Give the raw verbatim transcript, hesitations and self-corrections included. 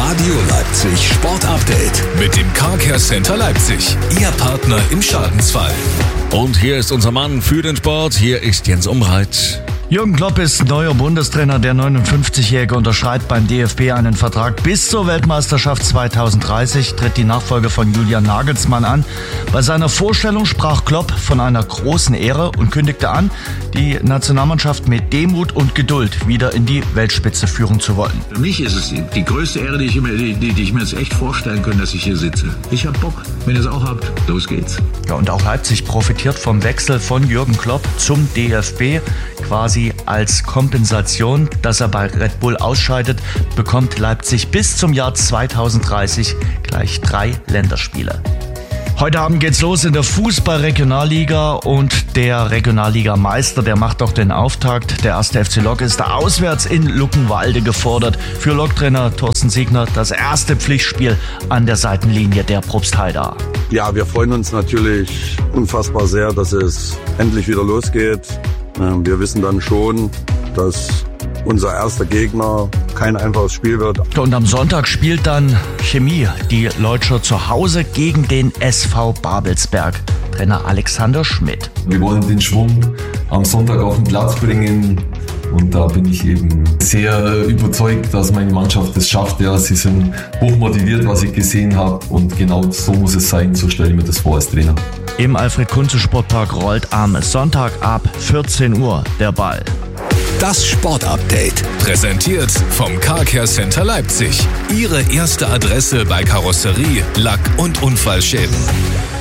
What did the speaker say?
Radio Leipzig Sport Update mit dem Car Care Center Leipzig. Ihr Partner im Schadensfall. Und hier ist unser Mann für den Sport. Hier ist Jens Umreit. Jürgen Klopp ist neuer Bundestrainer. Der neunundfünfzigjährige unterschreibt beim D F B einen Vertrag bis zur Weltmeisterschaft zweitausenddreißig, tritt die Nachfolge von Julian Nagelsmann an. Bei seiner Vorstellung sprach Klopp von einer großen Ehre und kündigte an, die Nationalmannschaft mit Demut und Geduld wieder in die Weltspitze führen zu wollen. Für mich ist es die größte Ehre, die ich, mir, die, die ich mir jetzt echt vorstellen kann, dass ich hier sitze. Ich hab Bock. Wenn ihr es auch habt, los geht's. Ja, und auch Leipzig profitiert vom Wechsel von Jürgen Klopp zum D F B. Quasi als Kompensation, dass er bei Red Bull ausscheidet, bekommt Leipzig bis zum Jahr zweitausenddreißig gleich drei Länderspiele. Heute Abend geht's los in der Fußball-Regionalliga und der Regionalligameister, der macht doch den Auftakt. Der erste F C Lok ist da auswärts in Luckenwalde gefordert. Für Loktrainer Thorsten Siegner das erste Pflichtspiel an der Seitenlinie der Probstheida. Ja, wir freuen uns natürlich unfassbar sehr, dass es endlich wieder losgeht. Wir wissen dann schon, dass unser erster Gegner kein einfaches Spiel wird. Und am Sonntag spielt dann Chemie, die Leutscher, zu Hause gegen den S V Babelsberg. Trainer Alexander Schmidt. Wir wollen den Schwung am Sonntag auf den Platz bringen. Und da bin ich eben sehr überzeugt, dass meine Mannschaft es schafft. Ja, sie sind hochmotiviert, was ich gesehen habe. Und genau so muss es sein, so stelle ich mir das vor als Trainer. Im Alfred-Kunze-Sportpark rollt am Sonntag ab vierzehn Uhr der Ball. Das Sport-Update, präsentiert vom Car Care Center Leipzig. Ihre erste Adresse bei Karosserie, Lack- und Unfallschäden.